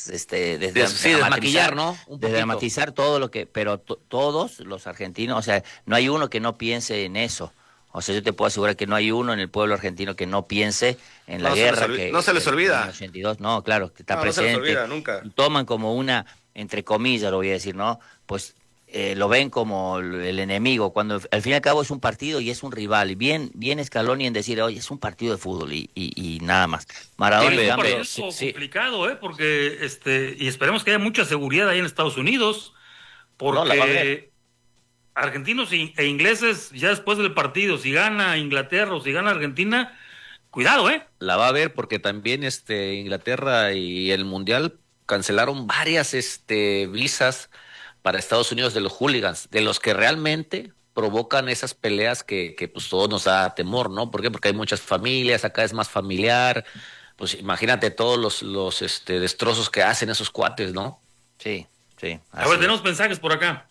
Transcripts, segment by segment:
desmaquillar, ¿no? Desdramatizar todo lo que, pero todos los argentinos, o sea, no hay uno que no piense en eso. O sea, yo te puedo asegurar que no hay uno en el pueblo argentino que no piense en la guerra. No se les olvida. En el 82, no, claro, que está presente. No se les olvida nunca. Toman como una, entre comillas, lo voy a decir, ¿no? Pues lo ven como el enemigo, cuando al fin y al cabo es un partido y es un rival. Y bien Scaloni en decir, oye, es un partido de fútbol y nada más. Maradona, es un partido complicado, porque y esperemos que haya mucha seguridad ahí en Estados Unidos, porque argentinos e ingleses, ya después del partido, si gana Inglaterra o si gana Argentina, cuidado, La va a ver, porque también Inglaterra y el Mundial cancelaron varias visas para Estados Unidos de los hooligans, de los que realmente provocan esas peleas que pues todo nos da temor, ¿no? ¿Por qué? Porque hay muchas familias, acá es más familiar, pues imagínate todos los destrozos que hacen esos cuates, ¿no? Sí. A ver, tenemos mensajes por acá.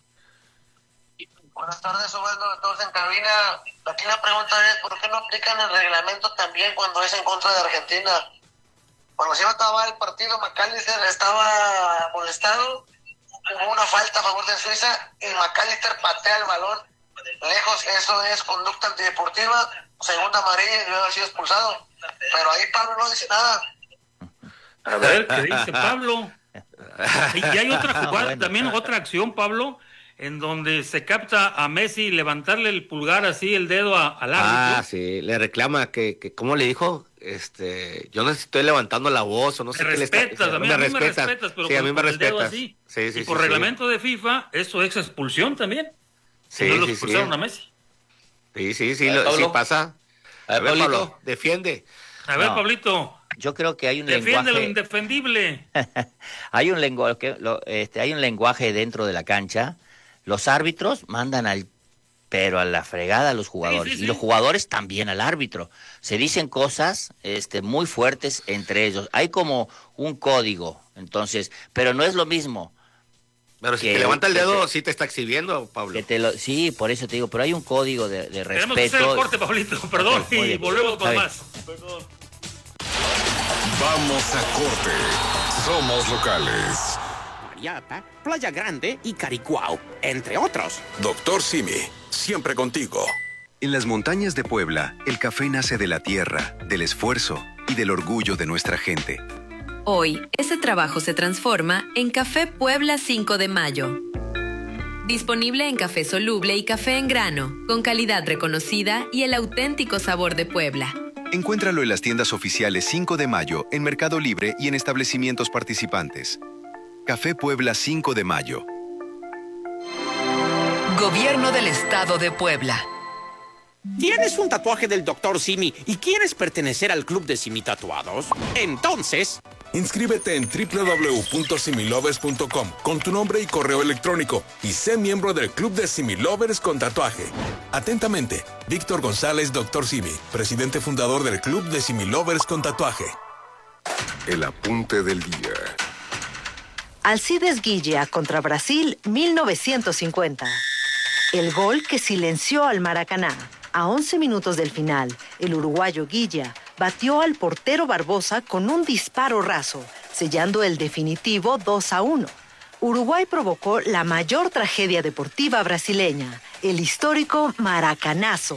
Buenas tardes, Osvaldo, a todos en cabina. Aquí la pregunta es, ¿por qué no aplican el reglamento también cuando es en contra de Argentina? Cuando se iba a acabar el partido, McAllister estaba molestado, hubo una falta a favor de Suiza y McAllister patea el balón lejos. Eso es conducta antideportiva, segunda amarilla y debe haber sido expulsado. Pero ahí Pablo no dice nada. A ver, ¿qué dice Pablo? Y hay otra jugada, también otra acción, Pablo, en donde se capta a Messi levantarle el pulgar así, el dedo al árbitro. Sí, le reclama que ¿cómo le dijo? Yo no estoy levantando la voz o no sé qué le está... A mí me respetas, pero sí, a mí me con el dedo respetas. así. Sí, y por reglamento de FIFA, eso es expulsión también. Sí, no lo expulsaron a Messi. Sí, lo pasa. A ver, Pablo, defiende. A ver, Pablito. Yo creo que hay un Defiende lenguaje... lo indefendible. hay un lenguaje dentro de la cancha. Los árbitros mandan pero a la fregada a los jugadores. Sí. Y los jugadores también al árbitro. Se dicen cosas muy fuertes entre ellos. Hay como un código, entonces, pero no es lo mismo. Pero si te levanta el dedo, sí te está exhibiendo, Pablo. Sí, por eso te digo, pero hay un código de respeto. Tenemos que hacer el corte, Pablito, perdón, y volvemos con más. Perdón. Vamos a corte. Somos locales. Mariata, Playa Grande y Caricuao, entre otros. Doctor Simi, siempre contigo. En las montañas de Puebla, el café nace de la tierra, del esfuerzo y del orgullo de nuestra gente. Hoy, ese trabajo se transforma en Café Puebla 5 de Mayo. Disponible en café soluble y café en grano, con calidad reconocida y el auténtico sabor de Puebla. Encuéntralo en las tiendas oficiales 5 de Mayo, en Mercado Libre y en establecimientos participantes. Café Puebla 5 de Mayo. Gobierno del Estado de Puebla. ¿Tienes un tatuaje del Dr. Simi y quieres pertenecer al club de Simi Tatuados? Entonces... inscríbete en www.similovers.com con tu nombre y correo electrónico y sé miembro del club de Similovers con tatuaje. Atentamente, Víctor González, Dr. Simi, presidente fundador del club de Similovers con tatuaje. El apunte del día. Alcides Guilla contra Brasil 1950. El gol que silenció al Maracaná. A 11 minutos del final, el uruguayo Guilla batió al portero Barbosa con un disparo raso, sellando el definitivo 2-1. Uruguay provocó la mayor tragedia deportiva brasileña, el histórico Maracanazo.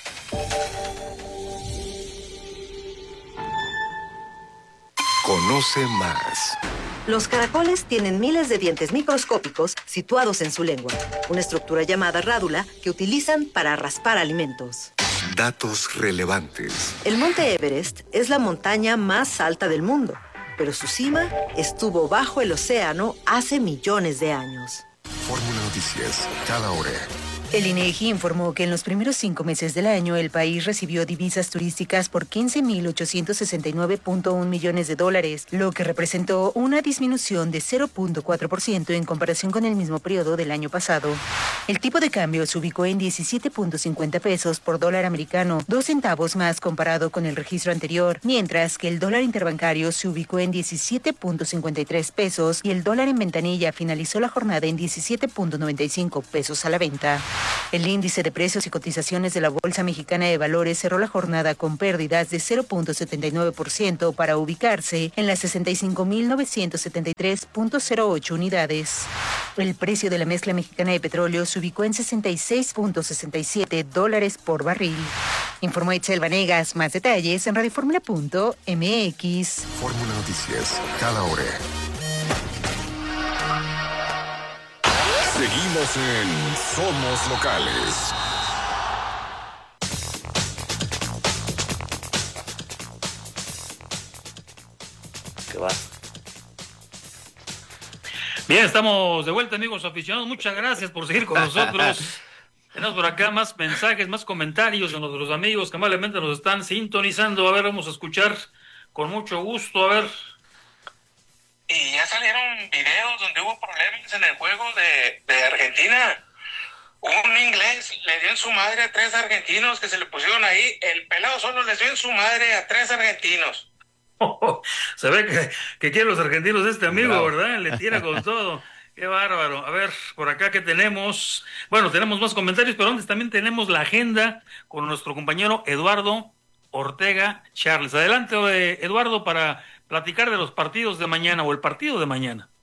Conoce más. Los caracoles tienen miles de dientes microscópicos situados en su lengua, una estructura llamada rádula que utilizan para raspar alimentos. Datos relevantes. El monte Everest es la montaña más alta del mundo, pero su cima estuvo bajo el océano hace millones de años. Fórmula Noticias, cada hora. El INEGI informó que en los primeros 5 meses del año el país recibió divisas turísticas por 15.869.1 millones de dólares, lo que representó una disminución de 0.4% en comparación con el mismo periodo del año pasado. El tipo de cambio se ubicó en 17.50 pesos por dólar americano, 2 centavos más comparado con el registro anterior, mientras que el dólar interbancario se ubicó en 17.53 pesos y el dólar en ventanilla finalizó la jornada en 17.95 pesos a la venta. El índice de precios y cotizaciones de la Bolsa Mexicana de Valores cerró la jornada con pérdidas de 0.79% para ubicarse en las 65.973.08 unidades. El precio de la mezcla mexicana de petróleo se ubicó en $66.67 por barril. Informó Itzel Vanegas. Más detalles en radioformula.mx. Fórmula Noticias, cada hora. Seguimos en Somos Locales. ¿Qué va? Bien, estamos de vuelta, amigos aficionados. Muchas gracias por seguir con nosotros. Tenemos por acá más mensajes, más comentarios de nuestros amigos que amablemente nos están sintonizando. A ver, vamos a escuchar con mucho gusto. A ver. Y ya salieron videos donde hubo problemas en el juego de Argentina. Un inglés le dio en su madre a 3 argentinos que se le pusieron ahí. El pelado solo les dio en su madre a 3 argentinos. Se ve que quiere los argentinos este amigo, ¿verdad? Le tira con todo. Qué bárbaro. A ver, por acá que tenemos. Bueno, tenemos más comentarios, pero antes también tenemos la agenda con nuestro compañero Eduardo Ortega Charles. Adelante, Eduardo, para platicar de los partidos de mañana o el partido de mañana.